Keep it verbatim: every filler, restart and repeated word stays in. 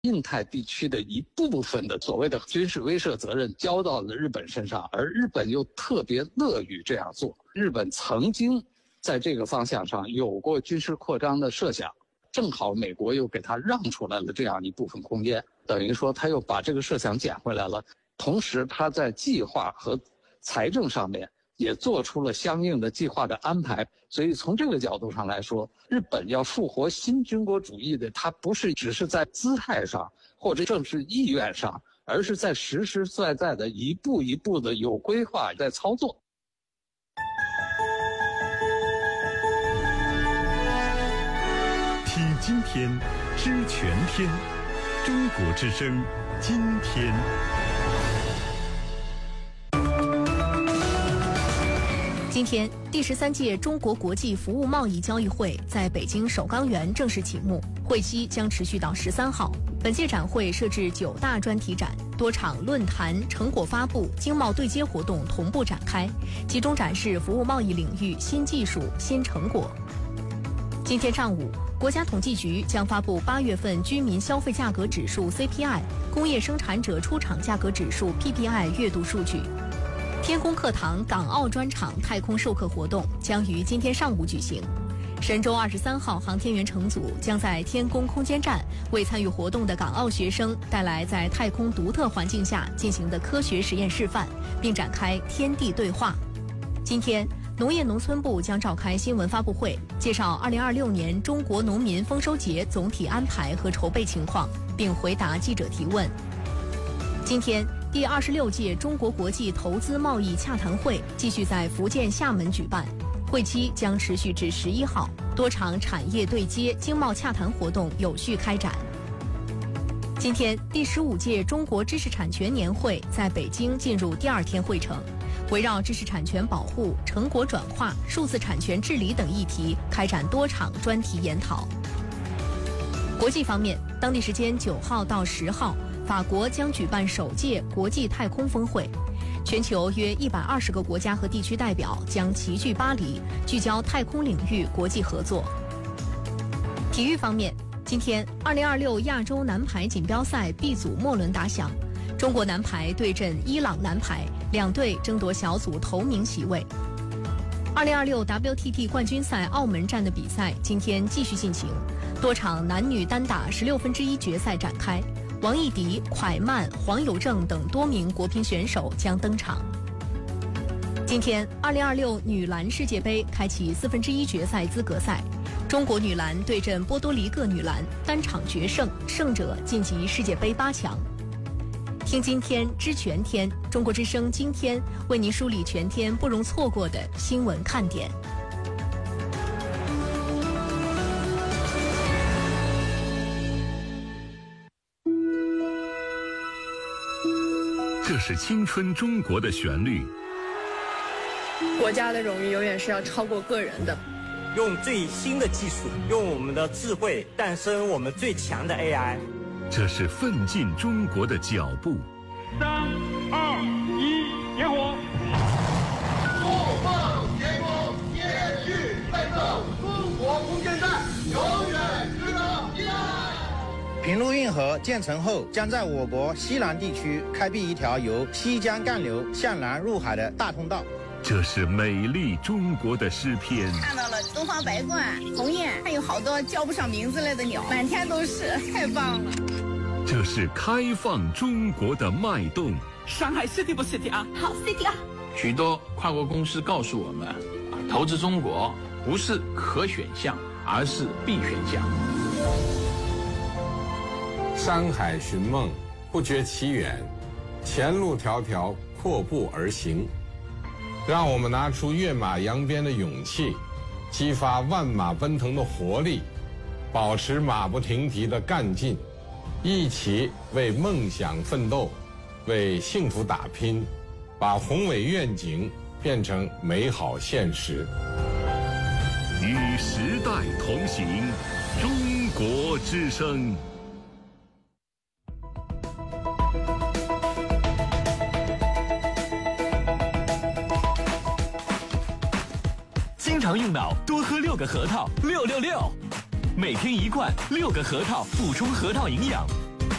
印太地区的一部分的所谓的军事威慑责任交到了日本身上，而日本又特别乐于这样做。日本曾经在这个方向上有过军事扩张的设想，正好美国又给他让出来了这样一部分空间，等于说他又把这个设想捡回来了。同时他在计划和财政上面也做出了相应的计划的安排，所以从这个角度上来说，日本要复活新军国主义的，它不是只是在姿态上或者政治意愿上，而是在实实在在的一步一步的有规划在操作。 听今天，知全天，中国之声，今天。 今天，第十三届中国国际服务贸易交易会在北京首钢园正式启幕，会期将持续到十三号。本届展会设置九大专题展，多场论坛、成果发布、经贸对接活动同步展开，集中展示服务贸易领域新技术、新成果。今天上午，国家统计局将发布八月份居民消费价格指数 C P I、工业生产者出厂价格指数 P P I 月度数据。天宫课堂港澳专场太空授课活动将于今天上午举行。神舟二十三号航天员乘组将在天宫空间站为参与活动的港澳学生带来在太空独特环境下进行的科学实验示范，并展开天地对话。今天，农业农村部将召开新闻发布会，介绍二零二六年中国农民丰收节总体安排和筹备情况，并回答记者提问。今天，第二十六届中国国际投资贸易洽谈会继续在福建厦门举办，会期将持续至十一号，多场产业对接、经贸洽谈活动有序开展。今天，第十五届中国知识产权年会在北京进入第二天会程，围绕知识产权保护、成果转化、数字产权治理等议题开展多场专题研讨。国际方面，当地时间九号到十号，法国将举办首届国际太空峰会，全球约一百二十个国家和地区代表将齐聚巴黎，聚焦太空领域国际合作。体育方面，今天二零二六亚洲男排锦标赛 B 组末轮打响，中国男排对阵伊朗男排，两队争夺小组头名席位。二零二六 W T T 冠军赛澳门站的比赛今天继续进行，多场男女单打十六分之一决赛展开。王艺迪、蒯曼、黄有正等多名国乒选手将登场。今天，二零二六女篮世界杯开启四分之一决赛资格赛，中国女篮对阵波多黎各女篮，单场决胜，胜者晋级世界杯八强。听今天，知全天，中国之声今天为您梳理全天不容错过的新闻看点。 这是青春中国的旋律。 国家的荣誉永远是要超过个人的。 用最新的技术，用我们的智慧诞生我们最强的 A I。 这是奋进中国的脚步。 三二一，点火！ 做梦天空，延续奋斗，中国空间站永远值得依赖。 平陆运河建成后，将在我国西南地区开辟一条由西江干流向南入海的大通道。 这是美丽中国的诗篇。 看到了东方白鹳、鸿雁，还有好多叫不上名字来的鸟，满天都是，太棒了。 这是开放中国的脉动。 上海 City 不 City 啊？ 好 City 啊！ 许多跨国公司告诉我们，啊，投资中国不是可选项，而是必选项。 山海寻梦，不觉其远；前路迢迢，阔步而行。让我们拿出跃马扬鞭的勇气，激发万马奔腾的活力，保持马不停蹄的干劲，一起为梦想奋斗，为幸福打拼，把宏伟愿景变成美好现实。 与时代同行，中国之声。 经常用脑，多喝六个核桃，六六六。每天一罐，六个核桃补充核桃营养，